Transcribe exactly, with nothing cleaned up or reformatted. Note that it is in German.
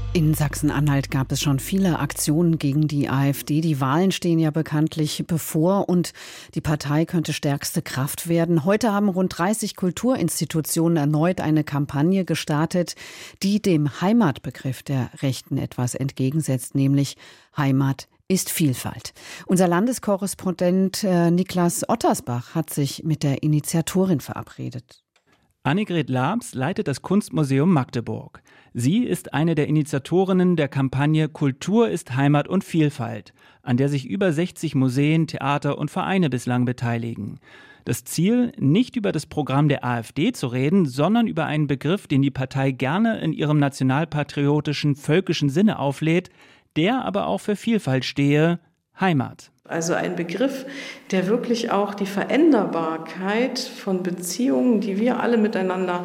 In Sachsen-Anhalt gab es schon viele Aktionen gegen die AfD. Die Wahlen stehen ja bekanntlich bevor und die Partei könnte stärkste Kraft werden. Heute haben rund dreißig Kulturinstitutionen erneut eine Kampagne gestartet, die dem Heimatbegriff der Rechten etwas entgegensetzt, nämlich Heimat ist Vielfalt. Unser Landeskorrespondent äh, Niklas Ottersbach hat sich mit der Initiatorin verabredet. Annegret Labs leitet das Kunstmuseum Magdeburg. Sie ist eine der Initiatorinnen der Kampagne Kultur ist Heimat und Vielfalt, an der sich über sechzig Museen, Theater und Vereine bislang beteiligen. Das Ziel, nicht über das Programm der AfD zu reden, sondern über einen Begriff, den die Partei gerne in ihrem nationalpatriotischen, völkischen Sinne auflädt, der aber auch für Vielfalt stehe: Heimat. Also ein Begriff, der wirklich auch die Veränderbarkeit von Beziehungen, die wir alle miteinander